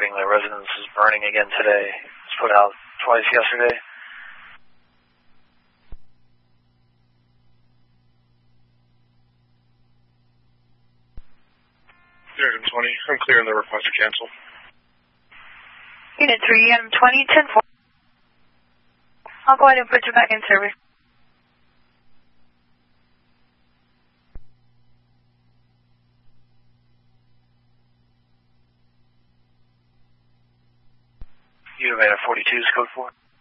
reporting the residence is burning again today. It's put out twice yesterday. Unit 20, I'm clearing the request to cancel. Unit 3, Unit 20, 10-4. I'll go ahead and put you back in service. Unit 42 is code 4.